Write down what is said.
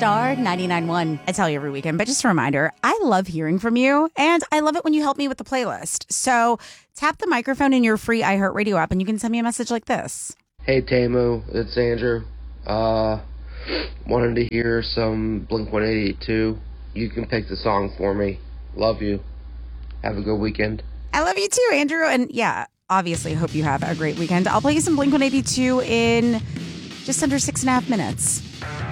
Star 99.1. I tell you every weekend, but just a reminder, I love hearing from you, and I love it when you help me with the playlist. So tap the microphone in your free iHeartRadio app, and you can send me a message like this. Hey, Tamu, it's Andrew. Wanted to hear some Blink-182. You can pick the song for me. Love you. Have a good weekend. I love you too, Andrew. And yeah, obviously, hope you have a great weekend. I'll play you some Blink-182 in just under 6.5 minutes.